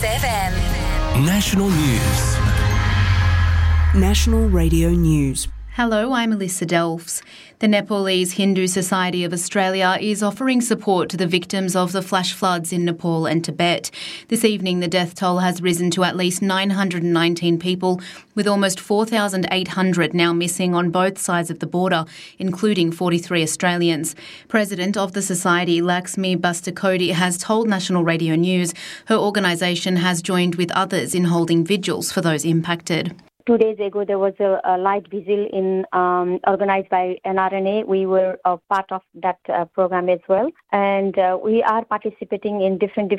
Voice FM. National News. National Radio News. Hello, I'm Alyssa Delfs. The Nepalese Hindu Society of Australia is offering support to the victims of the flash floods in Nepal and Tibet. This evening, the death toll has risen to at least 919 people, with almost 4,800 now missing on both sides of the border, including 43 Australians. President of the Society, Laxmi Bastakodi, has told National Radio News her organisation has joined with others in holding vigils for those impacted. 2 days ago, there was a light vigil organized by NRNA. We were a part of that program as well, and we are participating in different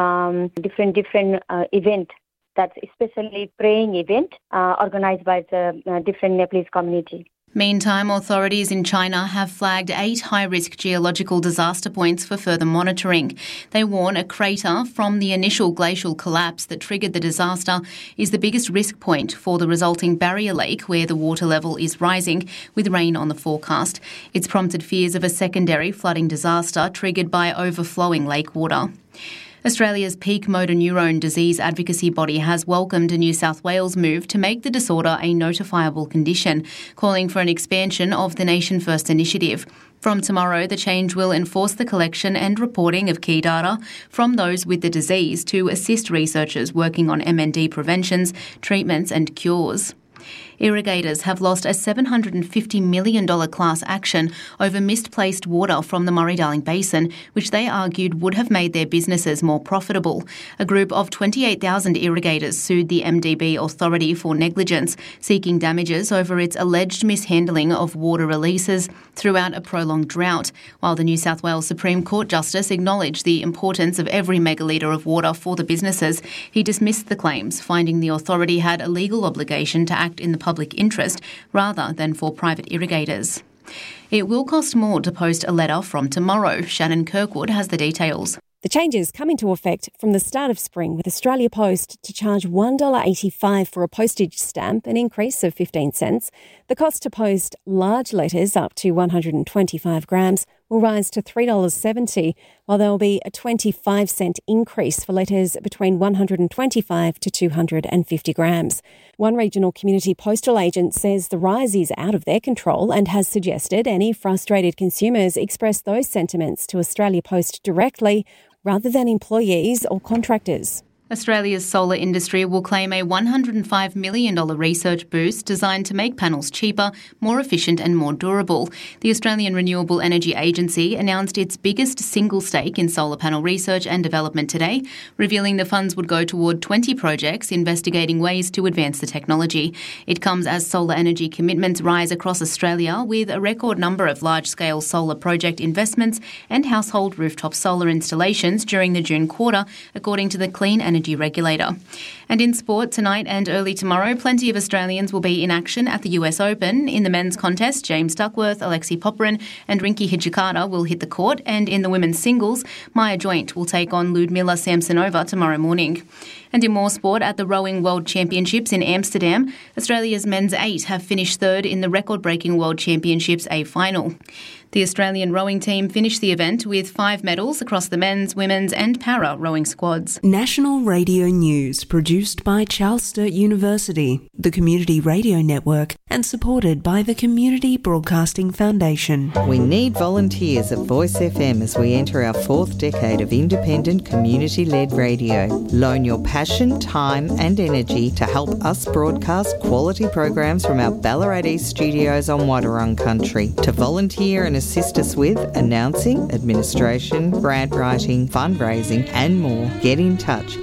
event. That's especially praying event organized by the different Nepalese community. Meantime, authorities in China have flagged 8 high-risk geological disaster points for further monitoring. They warn a crater from the initial glacial collapse that triggered the disaster is the biggest risk point for the resulting barrier lake, where the water level is rising, with rain on the forecast. It's prompted fears of a secondary flooding disaster triggered by overflowing lake water. Australia's peak motor neurone disease advocacy body has welcomed a New South Wales move to make the disorder a notifiable condition, calling for an expansion of the Nation First initiative. From tomorrow, the change will enforce the collection and reporting of key data from those with the disease to assist researchers working on MND preventions, treatments and cures. Irrigators have lost a $750 million class action over misplaced water from the Murray-Darling Basin, which they argued would have made their businesses more profitable. A group of 28,000 irrigators sued the MDB authority for negligence, seeking damages over its alleged mishandling of water releases throughout a prolonged drought. While the New South Wales Supreme Court Justice acknowledged the importance of every megalitre of water for the businesses, he dismissed the claims, finding the authority had a legal obligation to act in the public interest rather than for private irrigators. It will cost more to post a letter from tomorrow. Shannon Kirkwood has the details. The changes come into effect from the start of spring, with Australia Post to charge $1.85 for a postage stamp, an increase of 15 cents. The cost to post large letters up to 125 grams will rise to $3.70, while there will be a 25-cent increase for letters between 125 to 250 grams. One regional community postal agent says the rise is out of their control and has suggested any frustrated consumers express those sentiments to Australia Post directly rather than employees or contractors. Australia's solar industry will claim a $105 million research boost designed to make panels cheaper, more efficient and more durable. The Australian Renewable Energy Agency announced its biggest single stake in solar panel research and development today, revealing the funds would go toward 20 projects investigating ways to advance the technology. It comes as solar energy commitments rise across Australia, with a record number of large-scale solar project investments and household rooftop solar installations during the June quarter, according to the Clean Energy Regulator. And in sport, tonight and early tomorrow, plenty of Australians will be in action at the US Open. In the men's contest, James Duckworth, Alexei Popyrin and Rinky Hijikata will hit the court, and in the women's singles, Maya Joint will take on Ludmila Samsonova tomorrow morning. And in more sport, at the Rowing World Championships in Amsterdam, Australia's men's 8 have finished third in the record-breaking World Championships A final. The Australian rowing team finished the event with 5 medals across the men's, women's and para rowing squads. National Radio News, produced by Charles Sturt University, the Community Radio Network, and supported by the Community Broadcasting Foundation. We need volunteers at Voice FM as we enter our 4th decade of independent community-led radio. Loan your passion, time and energy to help us broadcast quality programs from our Ballarat East studios on Wadawurrung country. To volunteer and assist us with announcing, administration, grant writing, fundraising and more, get in touch.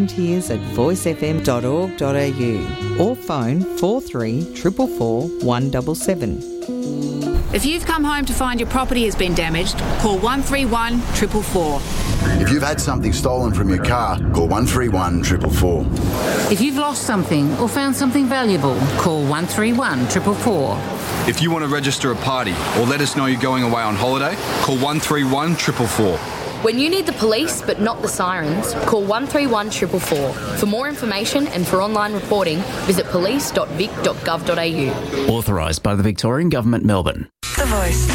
volunteers@voicefm.org.au or phone 43 444 177. If you've come home to find your property has been damaged, call 131 444. If you've had something stolen from your car, call 131 444. If you've lost something or found something valuable, call 131 444. If you want to register a party or let us know you're going away on holiday, call 131 444. When you need the police but not the sirens, call 131 444. For more information and for online reporting, visit police.vic.gov.au. Authorised by the Victorian Government, Melbourne. The Voice.